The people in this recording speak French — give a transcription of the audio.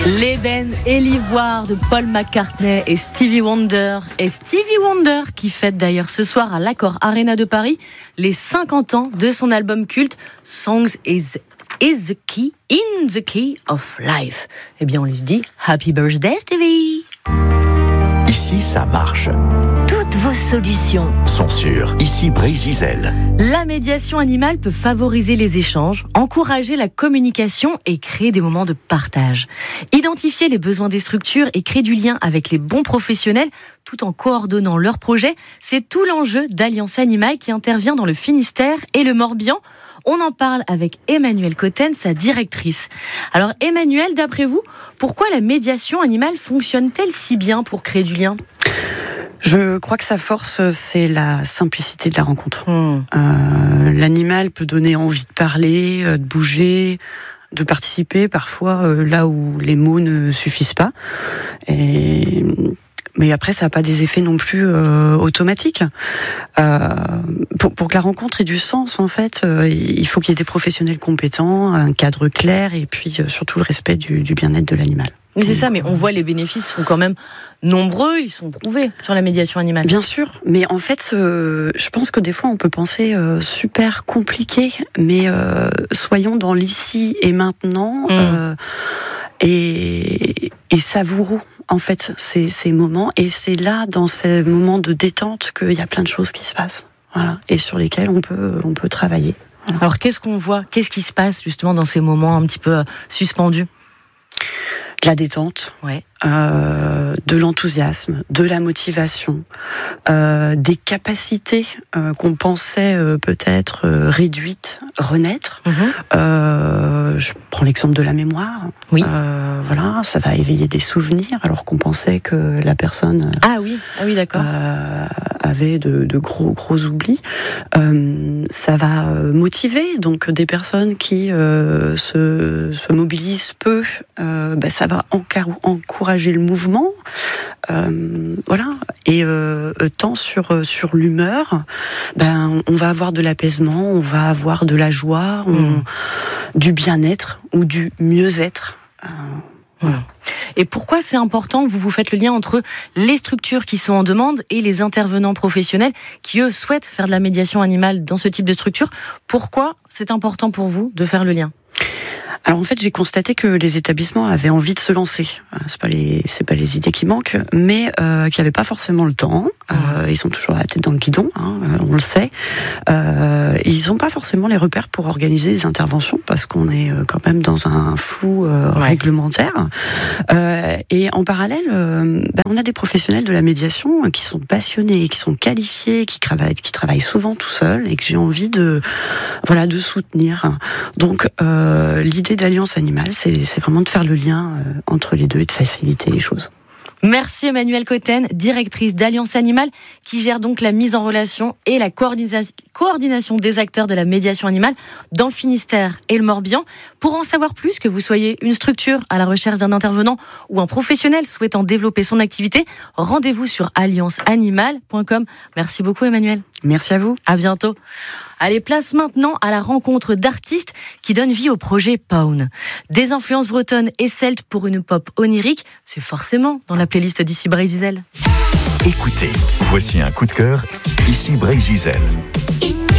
L'ébène et l'ivoire de Paul McCartney et Stevie Wonder. Et Stevie Wonder qui fête d'ailleurs ce soir à l'Accor Arena de Paris les 50 ans de son album culte Songs is the key, in the key of life. Eh bien on lui dit Happy Birthday Stevie. Ici ça marche. Toutes vos solutions sont sur Ici Brésil. La médiation animale peut favoriser les échanges, encourager la communication et créer des moments de partage. Identifier les besoins des structures et créer du lien avec les bons professionnels tout en coordonnant leurs projets, c'est tout l'enjeu d'Alliance Animale qui intervient dans le Finistère et le Morbihan. On en parle avec Emmanuelle Cotten, sa directrice. Alors Emmanuelle, d'après vous, pourquoi la médiation animale fonctionne-t-elle si bien pour créer du lien ? Je crois que sa force, c'est la simplicité de la rencontre. L'animal peut donner envie de parler, de bouger, de participer, parfois là où les mots ne suffisent pas. Mais après, ça n'a pas des effets non plus automatiques. Pour que la rencontre ait du sens, en fait, il faut qu'il y ait des professionnels compétents, un cadre clair et puis surtout le respect du bien-être de l'animal. Oui, c'est ça, mais on voit les bénéfices sont quand même nombreux, ils sont prouvés sur la médiation animale. Bien sûr, mais en fait, je pense que des fois on peut penser super compliqué, mais soyons dans l'ici et maintenant et savourons en fait ces moments, et c'est là, dans ces moments de détente, qu'il y a plein de choses qui se passent, voilà, et sur lesquelles on peut travailler. Voilà. Alors qu'est-ce qu'on voit ? Qu'est-ce qui se passe justement dans ces moments un petit peu suspendus ? De la détente, ouais. De l'enthousiasme, de la motivation, des capacités qu'on pensait peut-être réduites, renaître. Je prends l'exemple de la mémoire. Oui. Voilà, ça va éveiller des souvenirs alors qu'on pensait que la personne ah oui, d'accord. avait de gros oublis. Ça va motiver donc des personnes qui se mobilisent peu. Ça va encourager le mouvement, voilà. Et tant sur l'humeur, on va avoir de l'apaisement, on va avoir de la joie, du bien-être ou du mieux-être. Voilà. Et pourquoi c'est important que vous faites le lien entre les structures qui sont en demande et les intervenants professionnels qui, eux, souhaitent faire de la médiation animale dans ce type de structure ? Pourquoi c'est important pour vous de faire le lien ? Alors en fait, j'ai constaté que les établissements avaient envie de se lancer. C'est pas les idées qui manquent, mais qui n'avaient pas forcément le temps. Ils sont toujours la tête dans le guidon, on le sait. Et ils n'ont pas forcément les repères pour organiser des interventions parce qu'on est quand même dans un flou réglementaire. Et en parallèle, on a des professionnels de la médiation qui sont passionnés, qui sont qualifiés, qui travaillent souvent tout seuls et que j'ai envie de soutenir. Donc l'idée d'Alliance Animale, c'est vraiment de faire le lien entre les deux et de faciliter les choses. Merci Emmanuelle Cotten, directrice d'Alliance Animale, qui gère donc la mise en relation et la coordination des acteurs de la médiation animale dans le Finistère et le Morbihan. Pour en savoir plus, que vous soyez une structure à la recherche d'un intervenant ou un professionnel souhaitant développer son activité, rendez-vous sur allianceanimale.com. Merci beaucoup Emmanuelle. Merci à vous. À bientôt. Allez, place maintenant à la rencontre d'artistes qui donnent vie au projet Pawn. Des influences bretonnes et celtes pour une pop onirique, c'est forcément dans la playlist d'Ici Brésil. Écoutez, voici un coup de cœur, Ici Brésil.